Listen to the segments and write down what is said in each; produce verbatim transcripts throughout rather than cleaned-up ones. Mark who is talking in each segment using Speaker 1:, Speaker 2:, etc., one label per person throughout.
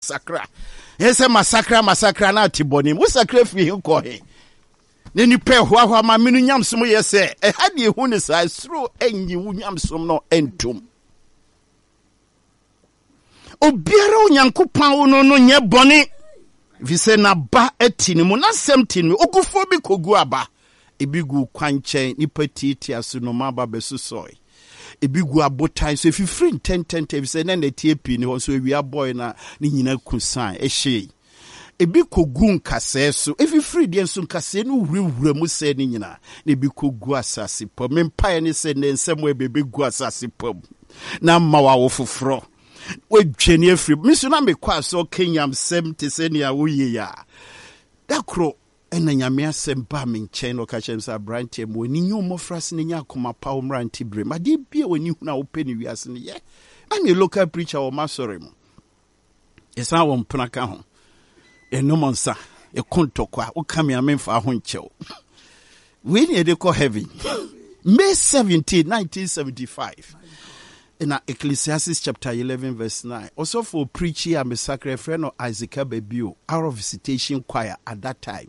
Speaker 1: sakra. Yes, massacre, massacre, na tiboni. Mu sakra fi ko he. Ne ni pe hwa hwa ma menu nyamsom ye se. E hade hu ne sa sro enyi wu nyamsom no entum. Obiara onyankopon no no nye boni. Vi se na ba etini mu na semtini okufo bi kogu aba. Ebigu kwanchen ni petiti asu no maba besusoi. Ebigu abotai so if you free ten ten ten say na na tie pi ni ho so wi aboy na ni nyina kusan ehye. Ebi kogu nkase so if you free dey so nkase no wurewura mu se ni nyina na ebi kogu asase pom mempae ni se ne nsem we bebe gu asase pom na mawa wo foforo we dwene afri miso na mekwa so Kenya seventy se ne awoye ya dakro ena nyame asem ba me nchen no ka chem sa branche mo ni nyomo frase ne nya akoma pa o mranti bre ma de bia woni hu na wo pe ni wiase ne ye I'm a local preacher o masore mo esa wo mpna ka ho eno monsa e kontokwa wo kam ya memfa ho nchew we ni de ko heaven May seventeenth nineteen seventy-five in Ecclesiastes chapter eleven verse nine. Also for preaching and a sacred friend of Isaac Babio, our visitation choir at that time.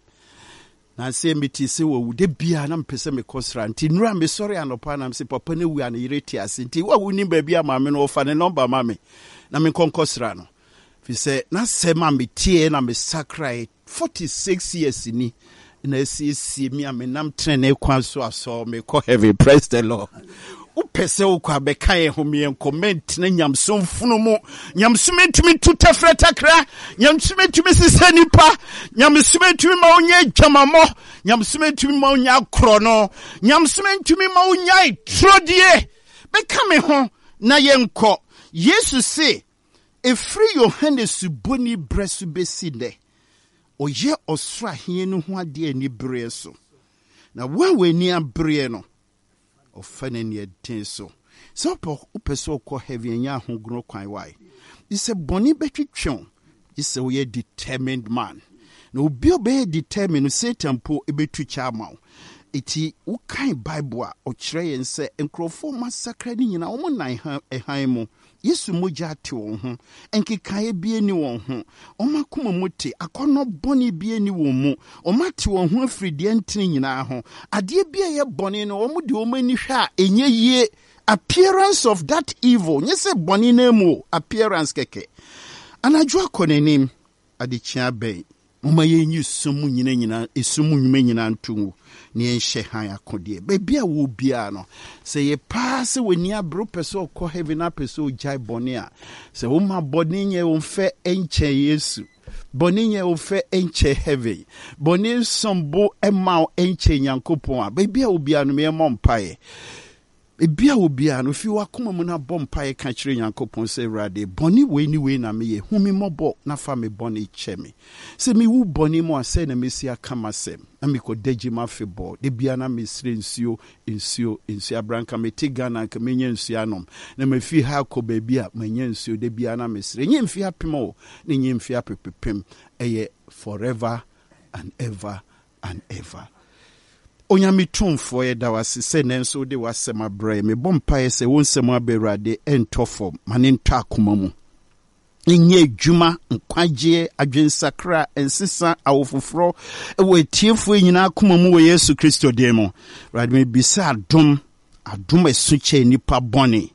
Speaker 1: Now say me ti say wo de bia na mpese me kosra nti nura me sorry anopa na me say papa ne wu an ireti ase nti wa wuni ba bia ma me no ofa ne number ma me na me konkosra no fi say na se ma me tie na me sacred forty-six years ni na si si me am nam trene kwan so aso me ko heavy praise the Lord. Upese ukwa bekaye humi en comment na nyamsom funu mu nyamsom entumi tuta freta kra nyamsom entumi sise nipa nyamsom entumi ma onye jamamo nyamsom entumi ma onya kro no nyamsom entumi ma onya trodie beka me ho na yenko Yesu se efri Yohane suboni bresu besinde oye osra hie no ho ade ani bre so na wa weni abre no ofane ne den so so po upeso ko heavy nya ho gro kwan why is a boni betwetwon is a we determined man na obi obe determined Satan po ebetwicha amaw eti wo kan Bible a o kire yen se enkrofo massacre ni nyina wo nan ehan mu Yesu moja ate won ho enkekae bie ni won ho omakoma muti akono boni bie ni won mu omate won ho afridi entene nyina ho ade bie ye boni no omudi omani hwa enye yie appearance of that evil nyese boni na mu appearance keke anadwo akonenim ade chia ben moma ye nyi sumu nyina nyina esumu nyuma nyina ntu ni enhye han akode bebia wo bia no se ye pass weni abro peso ko heaven na peso jai boni a se wo ma boni nye wo fe enche Yesu boni nye wo fe enche heaven boni sombo ema enche Nyankopon a bebia wo bia no me mompae ebia wo bia no fi wakoma mu na bompae ka kire Nyankopon se rade boni we ni we na me ye humi mobo na fa me boni cheme se me wu boni mo ase na mesi aka masem na me ko deji ma febo de bia na me sire nsuo nsuo nsuo abranka me tigana ka me nya nsuo anom na me fi ha ko ba bia me nya nsuo de bia na me sire nya mfi apemo na nya mfi apepepem eye forever and ever and ever. Onyame tumfo ye da wase se nenso de wasema bra me bompae se wonsem aberade entofo mane ntwa akoma mu enye adwuma nkwaje adwensakra ensesa awofoforo ewe tiefo nyina akoma mu wo Yesu Kristo demo rade me bisa adom adom esuche nipa bone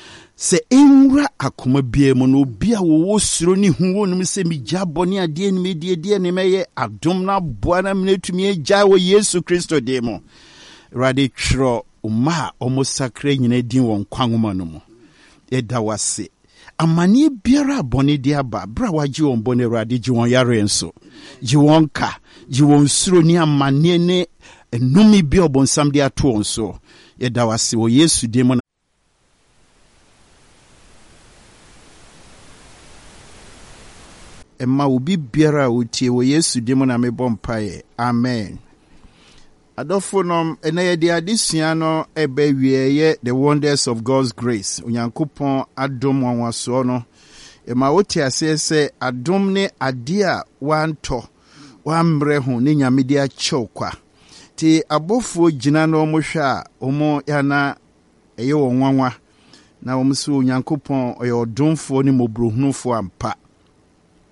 Speaker 1: se enwura akoma bia mu no bia wo suro ni hu wonum se mi gya bone ade ni me die die ne meye adom na boa na menetumi agya wo Yesu Kristo demo rade tro uma omosakra nyina din won kwanwoma no mu eda wase amani biara bone dia ba bra waji won bone rade ji won yare enso ji won ka ji won suro ni amane ne enumi bi obonsam dia to onso eda wase wo Yesu demo Emma ubi biara utie wo Yesu demo na mebɔ mpae amen. Adofonom eneye de adesua no ebe wieye the wonders of God's grace Onyankopɔn adom wanwaso no Emma wote ase se adom ne ade a wanto wamre ho ne nyamede a kyokwa ti abofo gina no mo hwa a omo yana eye wonwanwa na omo so Onyankopɔn oye odomfo ne mobrohunufo ampa